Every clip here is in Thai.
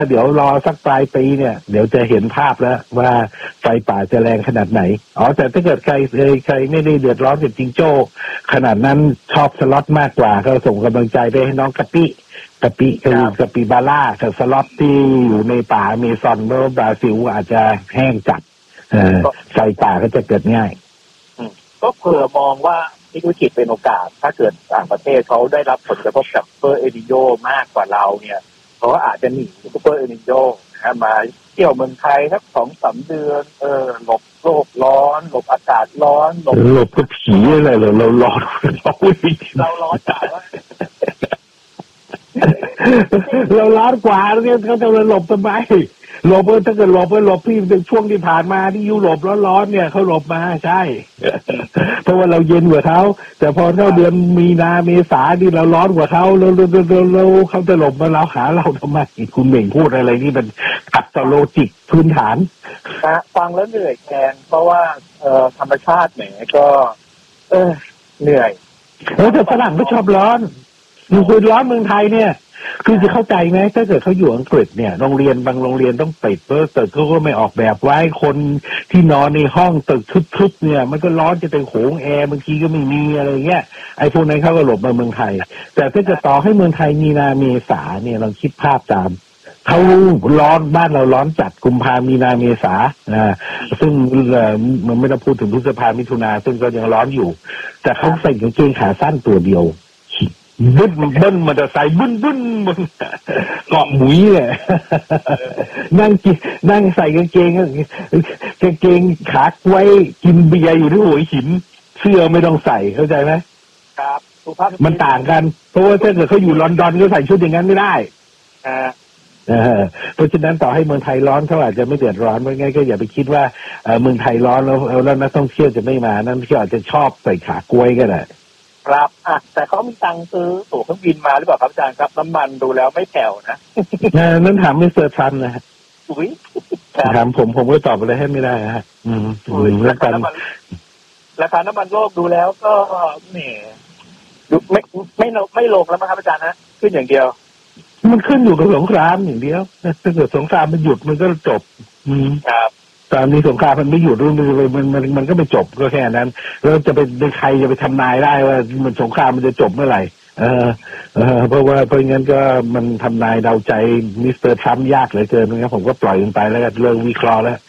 เดี๋ยวรอสักปลายปีเนี่ยเดี๋ยวจะเห็นภาพแล้วว่าไฟป่าจะแรงขนาดไหนแต่ถ้าเกิดใครไม่ได้เดือดร้อนกับจิงโจ้ขนาดนั้นชอบสล็อตมากกว่าก็ส่งกำลังใจไปให้น้องกะปิคือกะปิบาร่ากับสล็อตที่อยู่ในป่าอเมซอนเพราะบราซิลอาจจะแห้งจัดไฟป่าก็จะเกิดง่ายก็เผื่อมองว่านี่วิกฤตเป็นโอกาสถ้าเกิดต่างประเทศเขาได้รับผลกระทบจากซูเปอร์เอลนิโญมากกว่าเราเนี่ยเขาอาจจะหนีซูเปอร์เอลนิโญมาเที่ยวเมืองไทยสัก 2-3 เดือนหลบโลกร้อนหลบอากาศร้อนหลบก็ผีอะไรเราร้อนเราร้อนจัดว่าเราร้อนกว่าเนี่ยเขาจะหลบทำไมหลบถ้าเกิดหลบที่ช่วงที่ผ่านมาที่ยุโรปร้อนๆเนี่ยเขาหลบมาใช่เพราะว่าเราเย็นกว่าเขาแต่พอเข้าเดือนมีนาเมษาที่เราร้อนกว่าเขาเราเขาจะหลบมาเราหาเราทำไมคุณเหม่งพูดอะไรนี่มันขัดต่อโลจิกพื้นฐานฟังแล้วเหนื่อยแทนเพราะว่าธรรมชาติแหมก็เหนื่อยแต่ฝรั่งก็ชอบร้อนอยู่คุยร้อนเมืองไทยเนี่ยคือจะเข้าใจไหมถ้าเกิดเขาอยู่อังกฤษเนี่ยโรงเรียนบางโรงเรียนต้องปิดเพราะตึกเขาก็ไม่ออกแบบไว้คนที่นอนในห้องตึกทึบๆเนี่ยมันก็ร้อนจะเป็นโขงแอร์บางทีก็ไม่มีอะไรเงี้ยไอ้พวกนั้นเขาก็หลบมาเมืองไทยแต่ถ้าจะต่อให้เมืองไทยมีนาเมษาเนี่ยลองคิดภาพตามเขาร้อนบ้านเราร้อนจัดกุมภามีนาเมษาซึ่งมันไม่ต้องพูดถึงพฤษภามิถุนาซึ่งก็ยังร้อนอยู่แต่เขาใส่กางเกงขาสั้นตัวเดียวบึ้นมอเตอร์ไซค์บึ้นเกาะหมุยเลยนั่งใส่กางเกงขาไว้กินเบียร์อยู่ที่หัวหินเสื้อไม่ต้องใส่เข้าใจไหมครับมันต่างกันเพราะว่าถ้าเกิดเขาอยู่ลอนดอนเขาใส่ชุดอย่างนั้นไม่ได้เพราะฉะนั้นต่อให้เมืองไทยร้อนเขาอาจจะไม่เดือดร้อนเพราะงั้นก็อย่าไปคิดว่าเมืองไทยร้อนแล้วนักท่องเที่ยวจะไม่มานั่นเขาอาจจะชอบใส่ขากล้วยก็ได้ครับแต่เขามีตังค์ซื้อตั๋วเครื่องบินมาหรือเปล่าครับอาจารย์ครับน้ำมันดูแล้วไม่แผ่วนะนั่นถามมิสเตอร์ทรัมป์นะฮะถามผมก็ตอบอะไรให้ไม่ได้ฮะราคาน้ำมันโลกดูแล้วก็เนี่ยไม่ลงแล้วมั้งครับอาจารย์นะขึ้นอย่างเดียวมันขึ้นอยู่กับสงครามอย่างเดียวถ้าเกิดสงครามมันหยุดมันก็จบครับตอนนี้สงครามมันไม่หยุดมันก็ไม่จบก็แค่นั้นแล้วจะไปใครจะไปทำนายได้ว่ามันสงครามมันจะจบเมื่อไหร่เพราะงั้นก็มันทำนายเดาใจมิสเตอร์ทรัมป์ยากเหลือเกินงั้นผมก็ปล่อยมันไปแล้วเรื่องวิเคราะห์แล้ว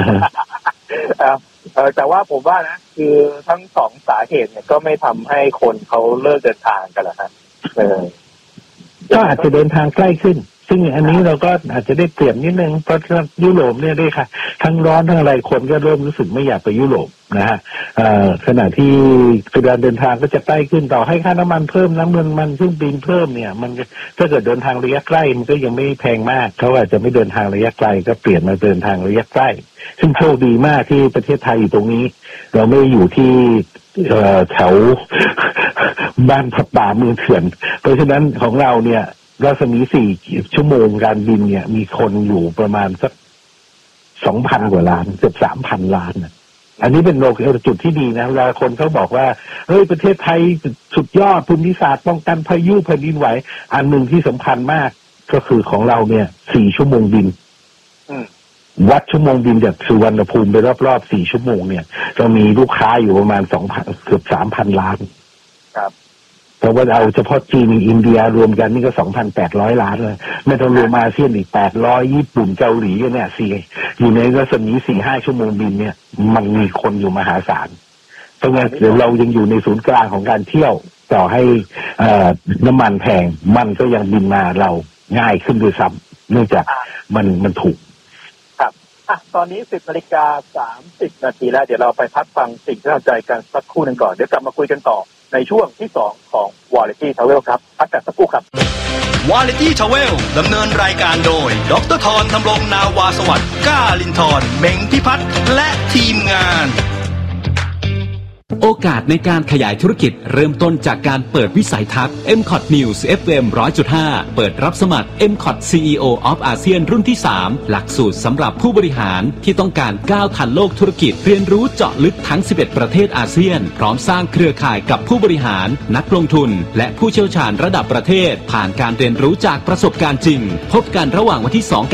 แต่ว่าผมว่านะคือทั้งสองสาเหตุเนี่ยก็ไม่ทำให้คนเขาเลิกเดินทางกันหรอกครับก็อาจจะเดินทางใกล้ขึ้นซึ่งอันนี้เราก็อาจจะได้เปลี่ยนนิดนึงเพราะยุโรปเนี่ยได้ค่ะทั้งร้อนทั้งอะไรคนก็เริ่มรู้สึกไม่อยากไปยุโรปนะฮะขณะที่การเดินทางก็จะใกล้ขึ้นต่อให้ค่าน้ำมันเพิ่มน้ำมันซึ่งบินเพิ่มเนี่ยมันถ้าเกิดเดินทางระยะใกล้มันก็ยังไม่แพงมากเขาอาจจะไม่เดินทางระยะไกลก็เปลี่ยนมาเดินทางระยะใกล้ซึ่งโชคดีมากที่ประเทศไทยอยู่ตรงนี้เราไม่อยู่ที่แถวบ้านผับป่าเมืองเถื่อนเพราะฉะนั้นของเราเนี่ยรัศมี4 ชั่วโมงการบินเนี่ยมีคนอยู่ประมาณสัก 2,000 กว่าล้านเกือบ 3,000 ล้านอันนี้เป็นจุดที่ดีนะเวลาคนเขาบอกว่าเฮ้ยประเทศไทยสุดยอดภูมิศาสตร์ป้องกันพายุแผ่นดินไหวอันหนึ่งที่สำคัญมากก็คือของเราเนี่ย4 ชั่วโมงบินวัดชั่วโมงบินจากสุวรรณภูมิไปรอบๆ4 ชั่วโมงเนี่ยเรามีลูกค้าอยู่ประมาณ 2,000 เกือบ 3,000 ล้านครับเพราะว่าเอาเฉพาะจีนอินเดียรวมกันนี่ก็ 2,800 ล้านเลยไม่ต้องรวมอาเซียนอีก800ญี่ปุ่นเกาหลีเนี่ยอยู่ในรัศมี 4-5 ชั่วโมงบินเนี่ยมันมีคนอยู่มหาศาลเพราะงั้นเรายังอยู่ในศูนย์กลางของการเที่ยวต่อให้น้ำมันแพงมันก็ยังบินมาเราง่ายขึ้นด้วยซ้ำเนื่องจากมันถูกครับตอนนี้ 10:30 นาทีแล้วเดี๋ยวเราไปพักฟังสิ่งที่น่าสนใจกันสักครู่นึงก่อนเดี๋ยวกลับมาคุยกันต่อในช่วงที่2ของ Variety Travel ครับพักกันสักครู่ครับ Variety Travel ดำเนินรายการโดยดร.ธร ธำรงนาวาสวัสดิ์ก้าลินทร์เม้งพิพัฒน์และทีมงานโอกาสในการขยายธุรกิจเริ่มต้นจากการเปิดวิสัยทัศน์ MCOT News FM 100.5 เปิดรับสมัคร MCOT CEO of ASEAN รุ่นที่ 3 หลักสูตรสำหรับผู้บริหารที่ต้องการก้าวทันโลกธุรกิจเรียนรู้เจาะลึกทั้ง 11 ประเทศอาเซียนพร้อมสร้างเครือข่ายกับผู้บริหารนักลงทุนและผู้เชี่ยวชาญระดับประเทศผ่านการเรียนรู้จากประสบการณ์จริงพบกันระหว่างวันที่2